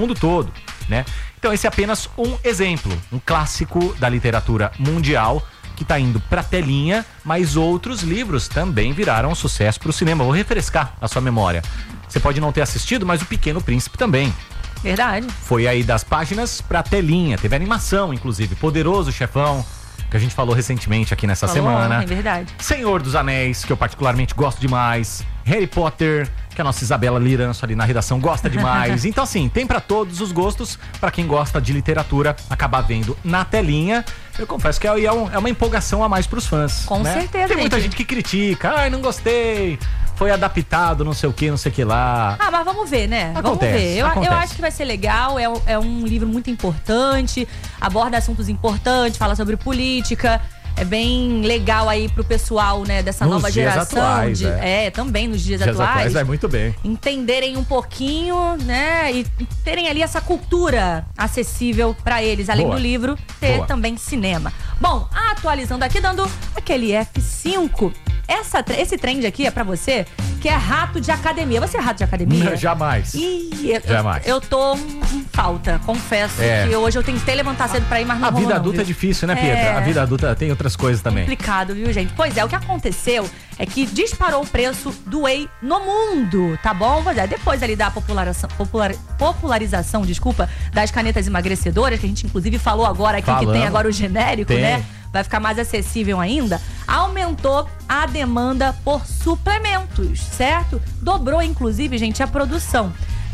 mundo todo, né? Então esse é apenas um exemplo, um clássico da literatura mundial que tá indo pra telinha, mas outros livros também viraram um sucesso pro cinema. Vou refrescar a sua memória. Você pode não ter assistido, mas O Pequeno Príncipe também. Verdade. Foi aí das páginas pra telinha, teve animação, inclusive, Poderoso Chefão, que a gente falou recentemente aqui nessa semana. É verdade. Senhor dos Anéis, que eu particularmente gosto demais. Harry Potter, que a nossa Isabela Liranço ali na redação gosta demais. Então assim, tem pra todos os gostos. Pra quem gosta de literatura, acabar vendo na telinha. Eu confesso que é uma empolgação a mais pros fãs. Com certeza. Tem muita gente que critica. Ai, não gostei. Foi adaptado, não sei o que lá. Ah, mas vamos ver, né? Acontece, vamos ver. Eu acontece. acho que vai ser legal. É um livro muito importante. Aborda assuntos importantes, fala sobre política. É bem legal aí pro pessoal, né, dessa Nos nova dias geração. atuais, Também nos dias atuais. Vai muito bem. Entenderem um pouquinho, né, e terem ali essa cultura acessível pra eles. Além Boa. do livro, ter Boa. também cinema. Bom, atualizando aqui, dando aquele F5. Esse trend aqui é pra você que é rato de academia. Você é rato de academia? Não, jamais. Jamais. Eu tô em falta, confesso que hoje eu tentei levantar cedo pra ir, mas não A rolou vida não, adulta viu? é difícil, né, Pietra? A vida adulta tem outras coisas também. Complicado, viu, gente? Pois é, o que aconteceu é que disparou o preço do whey no mundo, tá bom? Pois é, depois ali da popularização, das canetas emagrecedoras, que a gente inclusive falou agora aqui, que tem agora o genérico, né? Vai ficar mais acessível ainda, aumentou a demanda por suplementos, certo? Dobrou, inclusive, gente, a produção.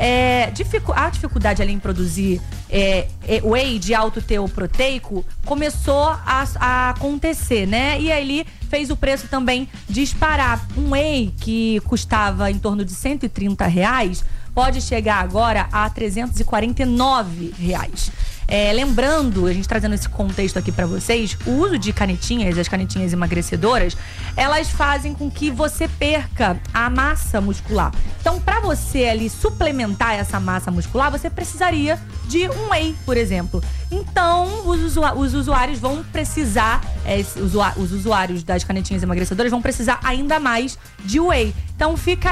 A dificuldade ali em produzir whey de alto teor proteico começou a acontecer, né? E aí fez o preço também disparar. Um whey que custava em torno de R$130 pode chegar agora a R$349. Lembrando, a gente trazendo esse contexto aqui pra vocês, o uso de canetinhas, as canetinhas emagrecedoras, elas fazem com que você perca a massa muscular. Então, pra você ali suplementar essa massa muscular, você precisaria de um whey, por exemplo. Então, os usuários vão precisar, os usuários das canetinhas emagrecedoras vão precisar ainda mais de whey. Então, fica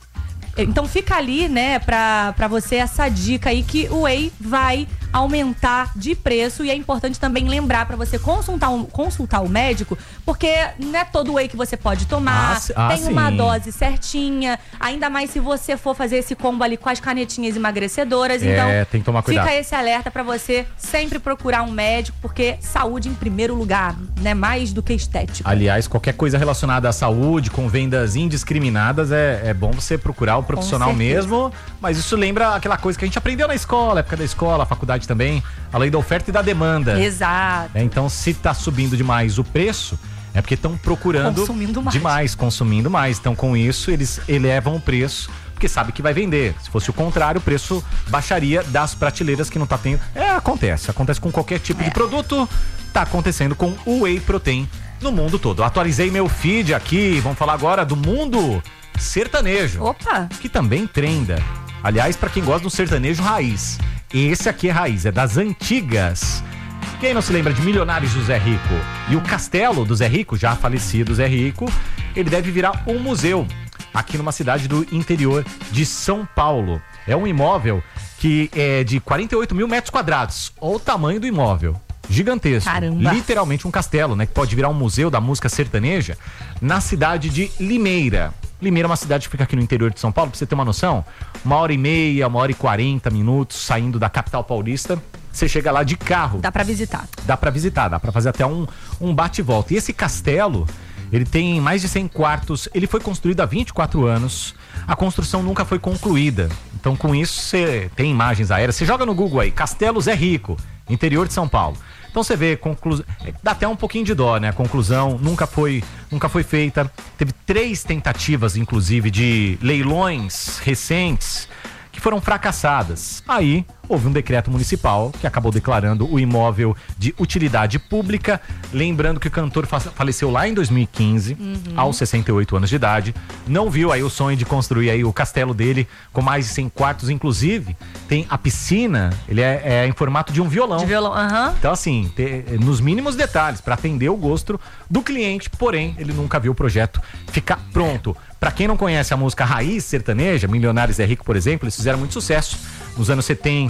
ali, né, pra você essa dica aí que o whey vai aumentar de preço, e é importante também lembrar pra você consultar o médico, porque não é todo whey que você pode tomar, tem uma dose certinha, ainda mais se você for fazer esse combo ali com as canetinhas emagrecedoras. Então tem que tomar cuidado. Fica esse alerta pra você sempre procurar um médico, porque saúde em primeiro lugar, né, mais do que estética. Aliás, qualquer coisa relacionada à saúde, com vendas indiscriminadas, é bom você procurar o profissional mesmo, mas isso lembra aquela coisa que a gente aprendeu na escola, época da escola, faculdade também, a lei da oferta e da demanda. Exato. Então, se tá subindo demais o preço, é porque estão procurando consumindo mais. Então, com isso, eles elevam o preço, porque sabe que vai vender. Se fosse o contrário, o preço baixaria das prateleiras que não tá tendo. Acontece com qualquer tipo de produto. Tá acontecendo com o whey protein no mundo todo. Eu atualizei meu feed aqui, vamos falar agora do mundo sertanejo. Opa! Que também trenda. Aliás, pra quem gosta do sertanejo raiz. Esse aqui é raiz, é das antigas. Quem não se lembra de Milionários do Zé Rico? E o castelo do Zé Rico, já falecido Zé Rico, ele deve virar um museu aqui numa cidade do interior de São Paulo. É um imóvel que é de 48 mil metros quadrados. Olha o tamanho do imóvel. Gigantesco. Caramba. Literalmente um castelo, né? Que pode virar um museu da música sertaneja na cidade de Limeira. Limeira é uma cidade que fica aqui no interior de São Paulo, pra você ter uma noção, 1h30, 1h40 minutos saindo da capital paulista, você chega lá de carro. Dá pra visitar, dá pra fazer até um bate e volta. E esse castelo, ele tem mais de 100 quartos, ele foi construído há 24 anos, a construção nunca foi concluída. Então com isso você tem imagens aéreas, você joga no Google aí, Castelo Zé Rico, interior de São Paulo. Então você vê, dá até um pouquinho de dó, né? A conclusão nunca foi feita. Teve 3 tentativas, inclusive, de leilões recentes que foram fracassadas. Aí houve um decreto municipal que acabou declarando o imóvel de utilidade pública. Lembrando que o cantor faleceu lá em 2015, aos 68 anos de idade. Não viu aí o sonho de construir aí o castelo dele com mais de 100 quartos, inclusive. Tem a piscina, ele é em formato de um violão. De violão, Então assim, nos mínimos detalhes, para atender o gosto do cliente, porém, ele nunca viu o projeto ficar pronto. Pra quem não conhece a música raiz sertaneja, Milionários é Rico, por exemplo, eles fizeram muito sucesso nos anos 70,